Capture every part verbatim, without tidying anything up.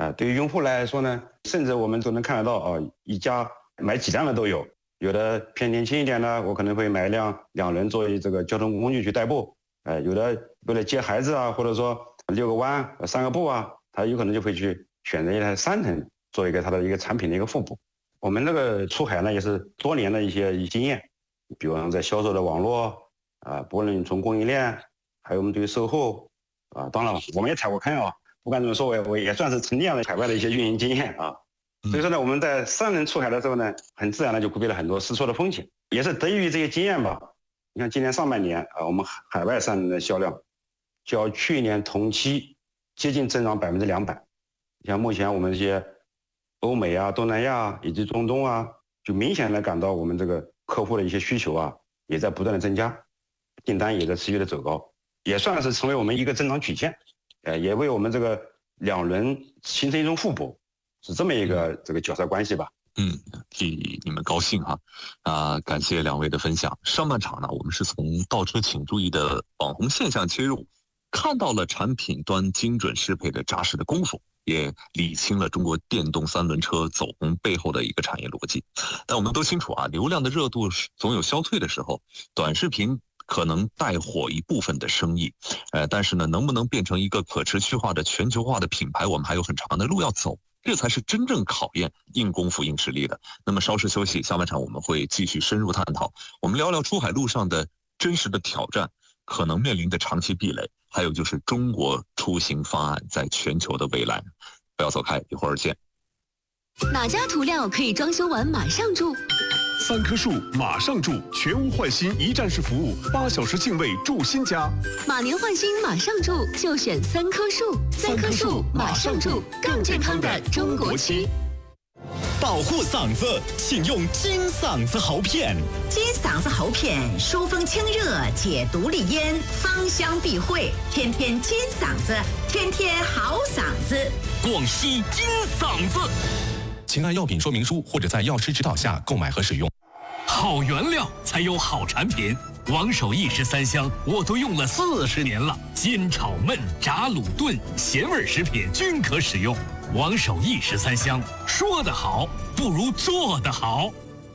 啊，对于用户来说呢，甚至我们都能看得到啊，一家买几辆的都有，有的偏年轻一点的，我可能会买一辆两轮作为这个交通工具去代步，呃，有的为了接孩子啊，或者说遛个弯、散个步啊，他有可能就会去选择一台三轮作为一个他的一个产品的一个副补。我们这个出海呢，也是多年的一些经验，比方在销售的网络啊，不论从供应链，还有我们对于售后啊，当然我们也踩过坑啊。不管怎么说，我我也算是沉淀了海外的一些运营经验啊，所以说呢，我们在三轮出海的时候呢，很自然的就规避了很多试错的风险，也是得益于这些经验吧。你看今年上半年啊，我们海外三轮的销量，较去年同期接近增长百分之两百。像目前我们这些欧美啊、东南亚以及中东啊，就明显的感到我们这个客户的一些需求啊，也在不断的增加，订单也在持续的走高，也算是成为我们一个增长曲线。呃，也为我们这个两轮形成一种互补，是这么一个这个角色关系吧。 嗯，替你们高兴哈，啊、呃，感谢两位的分享。上半场呢，我们是从倒车请注意的网红现象切入，看到了产品端精准适配的扎实的功夫，也理清了中国电动三轮车走红背后的一个产业逻辑。但我们都清楚啊，流量的热度总有消退的时候，短视频可能带火一部分的生意，呃，但是呢，能不能变成一个可持续化的全球化的品牌，我们还有很长的路要走，这才是真正考验硬功夫、硬实力的。那么稍事休息，下半场我们会继续深入探讨，我们聊聊出海路上的真实的挑战，可能面临的长期壁垒，还有就是中国出行方案在全球的未来。不要走开，一会儿见。 哪家涂料可以装修完马上住？ 三棵树马上住，全屋换新一站式服务，八小时净位住新家。 马年换新马上住，就选三棵树。三棵树马上住，更健康的中国漆。 保护嗓子，请用金嗓子喉片。 金嗓子喉片疏风清热，解毒利咽，芳香避秽，天天金嗓子，天天好嗓子。 广西金嗓子。 请按药品说明书或者在药师指导下购买和使用。 好原料才有好产品，王守义十三香我都用了四十年了，煎炒焖炸卤炖咸味食品均可使用。王守义十三香，说得好不如做得好。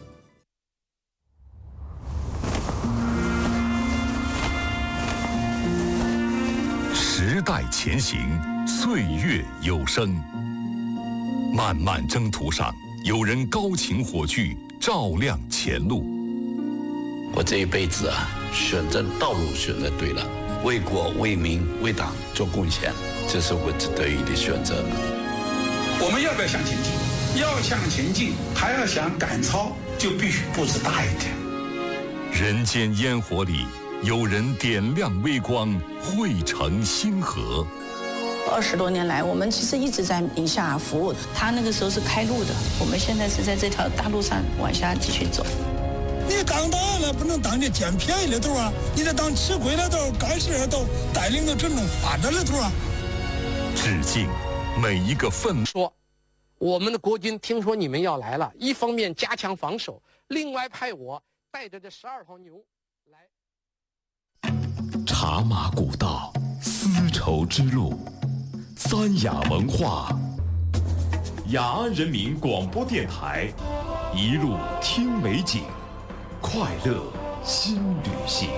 时代前行，岁月有声。漫漫征途上，有人高擎火炬，照亮前路。 我这一辈子啊，选择道路选择对了，为国为民为党做贡献，这是我值得意的选择。 我们要不要向前进？要向前进，还要想赶超，就必须步子大一点。 人间烟火里，有人点亮微光，汇成星河。 二十多年来，我们其实一直在宁夏服务。他那个时候是开路的，我们现在是在这条大路上往下继续走。 你当党了，不能当这捡便宜的头啊！你得当吃亏的头、干事的头，带领着群众发展的头啊！ 致敬每一个奋说，我们的国军听说你们要来了，一方面加强防守，另外派我带着这十二头牛来。 茶马古道，丝绸之路。三雅文化，雅安人民广播电台，一路听美景，快乐新旅行。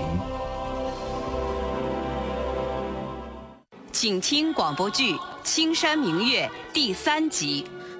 请听广播剧《青山明月》第三集。